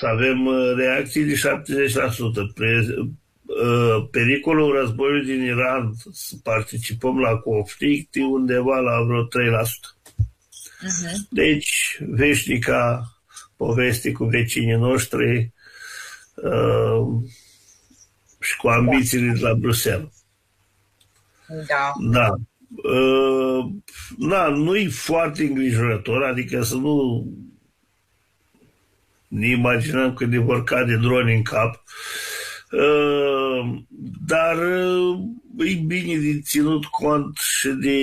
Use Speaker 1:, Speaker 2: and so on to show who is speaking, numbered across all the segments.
Speaker 1: să avem reacții de 70%. Pericolul războiului din Iran să participăm la conflict e undeva la vreo 3%. Deci, veșnica poveste cu vecinii noștri și cu ambițiile de la Bruxelles. Da. Da, nu-i foarte îngrijorător, adică să nu ne imaginăm că ne vor cade droni în cap, dar e bine de ținut cont și de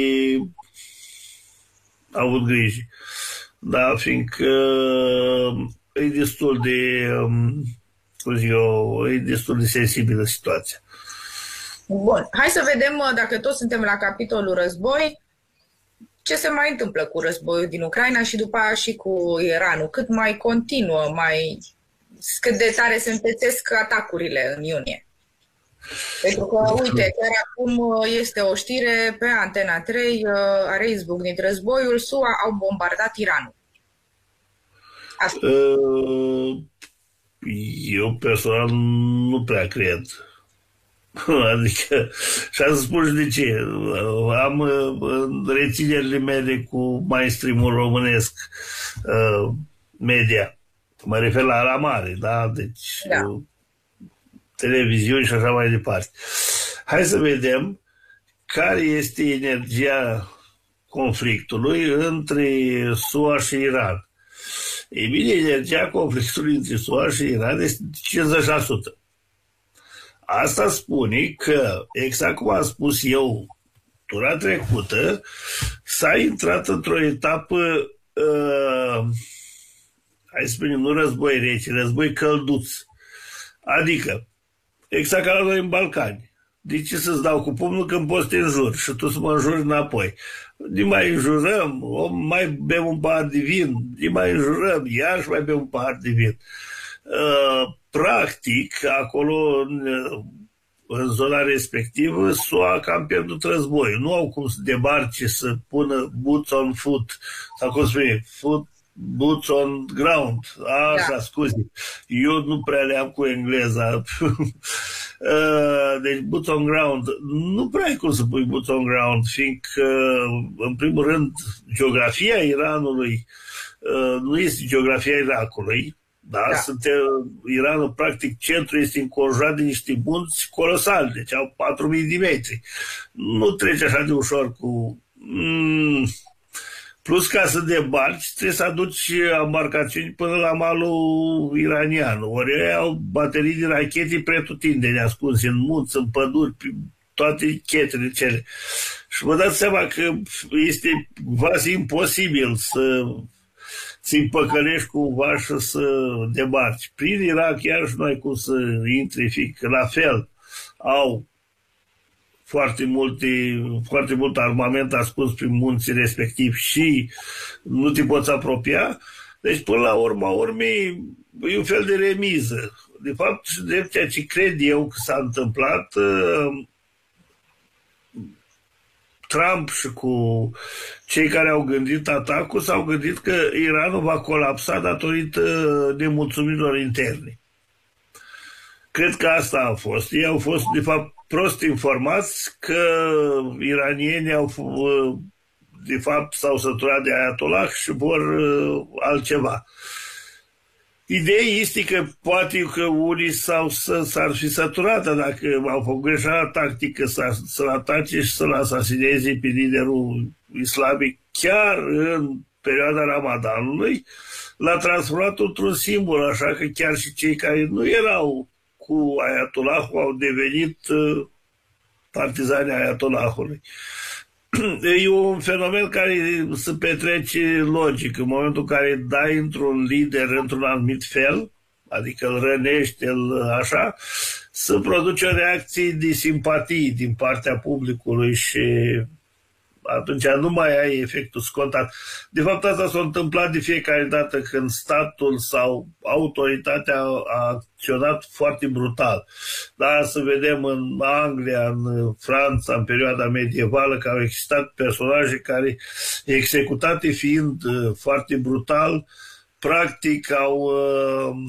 Speaker 1: avut grijă. Da, fiindcă e destul de, cum zic eu, e destul de sensibilă situația.
Speaker 2: Bun, hai să vedem, dacă toți suntem la capitolul război, ce se mai întâmplă cu războiul din Ucraina și după aia și cu Iranul. Cât mai continuă, cât de tare se întețesc atacurile în iunie. Pentru că, uite, chiar acum este o știre pe Antena 3, a reizbucnit războiul, SUA au bombardat Iranul.
Speaker 1: Eu personal nu prea cred. Adică, și să spun și de ce. Am reținerile mele cu mainstream-ul românesc, media. Mă refer la mare, da? Deci, televiziuni și așa mai departe. Hai să vedem care este energia conflictului între SUA și Iran. Ei bine, energia conflictului între SUA și Iran este 50%. Asta spune că, exact cum am spus eu tura trecută, s-a intrat într-o etapă, hai să spunem, nu război rece, război călduț. Adică, exact ca la noi în Balcani. De ce să-ți dau cu pumnul când poți să te înjuri și tu să mă înjuri înapoi? Ne mai înjurăm, mai bem un pahar de vin, ne mai înjurăm, iar și mai bem un pahar de vin. Practic, acolo, în zona respectivă, SUA cam pierdut război. Nu au cum să debarce, să pună boots on foot, sau cum spune, boots on ground. Așa, scuze. Eu nu prea le-am cu engleza. Deci, boots on ground. Nu prea ai cum să pui boots on ground, fiindcă, în primul rând, geografia Iranului nu este geografia Irakului. Da? Iranul, practic, centrul este înconjurat de niște munți colosali, deci au 4.000 de metri. Nu trece așa de ușor cu... Plus, ca să debarci, trebuie să aduci embarcațiuni până la malul iranian. Ori ei au baterii de rachete pretutindeni, ascunse în munți, în păduri, toate chetele cele. Și vă dați seama că este quasi imposibil să-i păcălești cumva și să debarci. Prin Irak, iarăși nu ai cum să intri, fiindcă la fel au foarte mult armament ascuns prin munții respectiv și nu te poți apropia. Deci, până la urmei, e un fel de remiză. De fapt, de ceea ce cred eu că s-a întâmplat, Trump și cu cei care au gândit atacul s-au gândit că Iranul va colapsa datorită nemulțumirilor interne. Cred că asta a fost. Ei au fost, de fapt, prost informați că iranienii de fapt, s-au săturat de Ayatollah și vor altceva. Ideea este că poate că unii s-ar fi săturat dacă au făcut greșeala tactică să-l atace și să-l asasineze pe liderul islamic chiar în perioada Ramadanului, l-a transformat într-un simbol, așa că chiar și cei care nu erau cu Ayatollahul au devenit partizani Ayatollahului. E un fenomen care se petrece logic. În momentul în care dai într-un lider într-un anumit fel, adică îl rănești, așa, se produce o reacție de simpatie din partea publicului și atunci nu mai ai efectul scontat. De fapt, asta s-a întâmplat de fiecare dată când statul sau autoritatea a acționat foarte brutal. Da, să vedem în Anglia, în Franța, în perioada medievală, că au existat personaje care, executate fiind foarte brutal, practic au